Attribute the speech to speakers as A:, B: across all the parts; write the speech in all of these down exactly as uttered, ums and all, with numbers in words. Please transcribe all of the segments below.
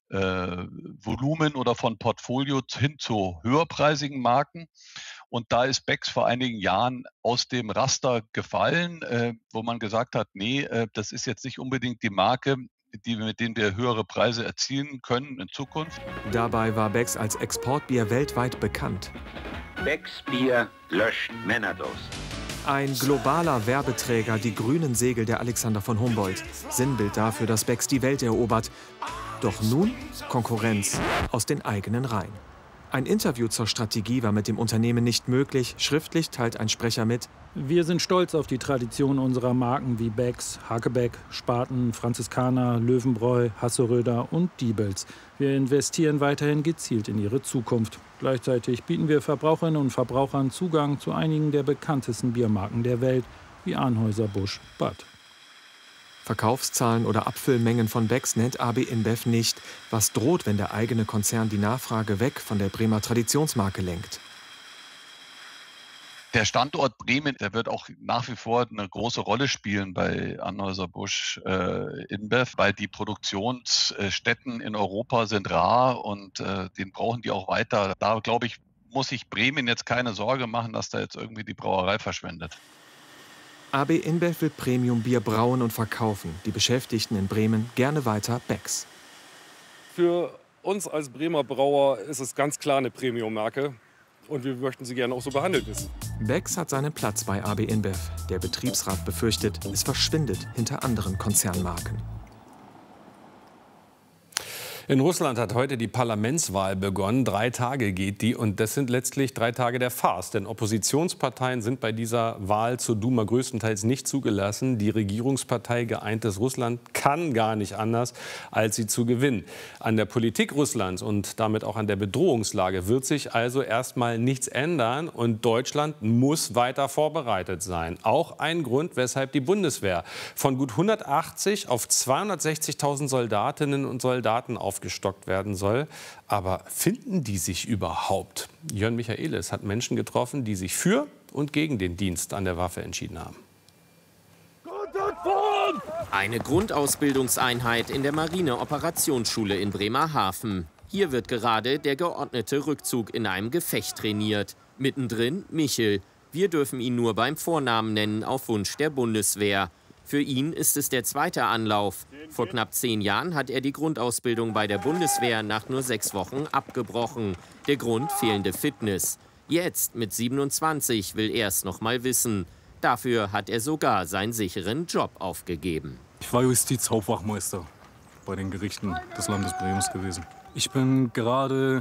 A: äh, Volumen oder von Portfolio hin zu höherpreisigen Marken. Und da ist Becks vor einigen Jahren aus dem Raster gefallen, äh, wo man gesagt hat, nee, äh, das ist jetzt nicht unbedingt die Marke, die, mit denen wir höhere Preise erzielen können in Zukunft.
B: Dabei war Becks als Exportbier weltweit bekannt.
C: Becks Bier löscht Männerdurst.
B: Ein globaler Werbeträger, die grünen Segel der Alexander von Humboldt. Sinnbild dafür, dass Becks die Welt erobert. Doch nun Konkurrenz aus den eigenen Reihen. Ein Interview zur Strategie war mit dem Unternehmen nicht möglich. Schriftlich teilt ein Sprecher mit:
D: Wir sind stolz auf die Tradition unserer Marken wie Becks, Hakebeck, Spaten, Franziskaner, Löwenbräu, Hasseröder und Diebels. Wir investieren weiterhin gezielt in ihre Zukunft. Gleichzeitig bieten wir Verbraucherinnen und Verbrauchern Zugang zu einigen der bekanntesten Biermarken der Welt, wie Anheuser-Busch Bud.
B: Verkaufszahlen oder Abfüllmengen von Becks nennt A B InBev nicht. Was droht, wenn der eigene Konzern die Nachfrage weg von der Bremer Traditionsmarke lenkt?
A: Der Standort Bremen, der wird auch nach wie vor eine große Rolle spielen bei Anheuser-Busch äh, InBev, weil die Produktionsstätten in Europa sind rar und äh, den brauchen die auch weiter. Da, glaube ich, muss sich Bremen jetzt keine Sorge machen, dass da jetzt irgendwie die Brauerei verschwendet.
B: A B InBev will Premium-Bier brauen und verkaufen. Die Beschäftigten in Bremen gerne weiter Becks.
E: Für uns als Bremer Brauer ist es ganz klar eine Premium-Marke. Und wir möchten sie gerne auch so behandelt wissen.
B: Becks hat seinen Platz bei A B InBev. Der Betriebsrat befürchtet, es verschwindet hinter anderen Konzernmarken.
F: In Russland hat heute die Parlamentswahl begonnen. Drei Tage geht die und das sind letztlich drei Tage der Farce. Denn Oppositionsparteien sind bei dieser Wahl zur Duma größtenteils nicht zugelassen. Die Regierungspartei Geeintes Russland kann gar nicht anders, als sie zu gewinnen. An der Politik Russlands und damit auch an der Bedrohungslage wird sich also erstmal nichts ändern. Und Deutschland muss weiter vorbereitet sein. Auch ein Grund, weshalb die Bundeswehr von gut hundertachtzig auf zweihundertsechzigtausend Soldatinnen und Soldaten auf aufgestockt werden soll. Aber finden die sich überhaupt? Jörn Michaelis hat Menschen getroffen, die sich für und gegen den Dienst an der Waffe entschieden haben.
G: Eine Grundausbildungseinheit in der Marine-Operationsschule in Bremerhaven. Hier wird gerade der geordnete Rückzug in einem Gefecht trainiert. Mittendrin Michel. Wir dürfen ihn nur beim Vornamen nennen, auf Wunsch der Bundeswehr. Für ihn ist es der zweite Anlauf. Vor knapp zehn Jahren hat er die Grundausbildung bei der Bundeswehr nach nur sechs Wochen abgebrochen. Der Grund: fehlende Fitness. Jetzt, mit siebenundzwanzig, will er es noch mal wissen. Dafür hat er sogar seinen sicheren Job aufgegeben.
H: Ich war Justizhauptwachmeister bei den Gerichten des Landes Bremens gewesen. Ich bin gerade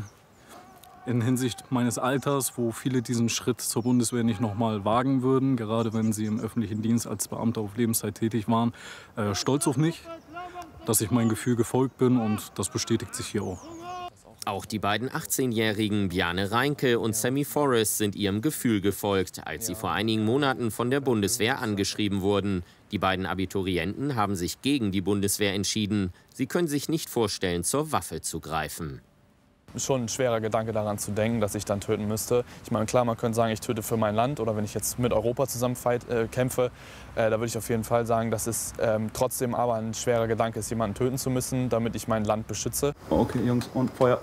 H: in Hinsicht meines Alters, wo viele diesen Schritt zur Bundeswehr nicht noch mal wagen würden, gerade wenn sie im öffentlichen Dienst als Beamter auf Lebenszeit tätig waren, äh, stolz auf mich, dass ich meinem Gefühl gefolgt bin, und das bestätigt sich hier auch.
G: Auch die beiden achtzehnjährigen Bjarne Reinke und Sammy Forrest sind ihrem Gefühl gefolgt, als sie vor einigen Monaten von der Bundeswehr angeschrieben wurden. Die beiden Abiturienten haben sich gegen die Bundeswehr entschieden. Sie können sich nicht vorstellen, zur Waffe zu greifen.
I: Schon ein schwerer Gedanke daran zu denken, dass ich dann töten müsste. Ich meine, klar, man könnte sagen, ich töte für mein Land, oder wenn ich jetzt mit Europa zusammen fight, äh, kämpfe, äh, da würde ich auf jeden Fall sagen, dass es ähm, trotzdem aber ein schwerer Gedanke ist, jemanden töten zu müssen, damit ich mein Land beschütze.
H: Okay, Jungs, und Feuer.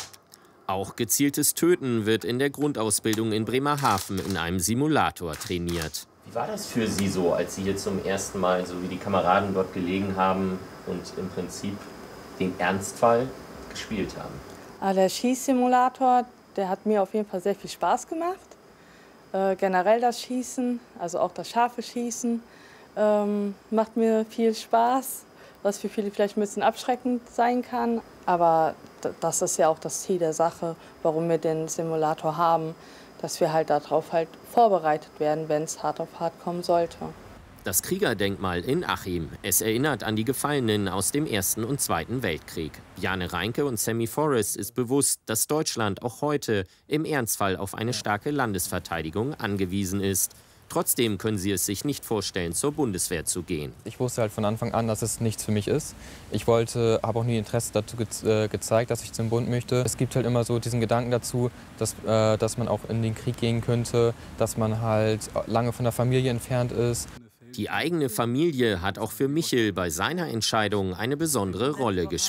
G: Auch gezieltes Töten wird in der Grundausbildung in Bremerhaven in einem Simulator trainiert.
J: Wie war das für Sie so, als Sie hier zum ersten Mal, so wie die Kameraden dort gelegen haben und im Prinzip den Ernstfall gespielt haben?
K: Der Schießsimulator, der hat mir auf jeden Fall sehr viel Spaß gemacht. Äh, generell das Schießen, also auch das scharfe Schießen, ähm, macht mir viel Spaß, was für viele vielleicht ein bisschen abschreckend sein kann. Aber das ist ja auch das Ziel der Sache, warum wir den Simulator haben, dass wir halt darauf halt vorbereitet werden, wenn es hart auf hart kommen sollte.
G: Das Kriegerdenkmal in Achim. Es erinnert an die Gefallenen aus dem Ersten und Zweiten Weltkrieg. Bjarne Reinke und Sammy Forrest ist bewusst, dass Deutschland auch heute im Ernstfall auf eine starke Landesverteidigung angewiesen ist. Trotzdem können sie es sich nicht vorstellen, zur Bundeswehr zu gehen.
L: Ich wusste halt von Anfang an, dass es nichts für mich ist. Ich wollte, habe auch nie Interesse dazu ge äh, gezeigt, dass ich zum Bund möchte. Es gibt halt immer so diesen Gedanken dazu, dass, äh, dass man auch in den Krieg gehen könnte, dass man halt lange von der Familie entfernt ist.
G: Die eigene Familie hat auch für Michel bei seiner Entscheidung eine besondere Rolle gespielt.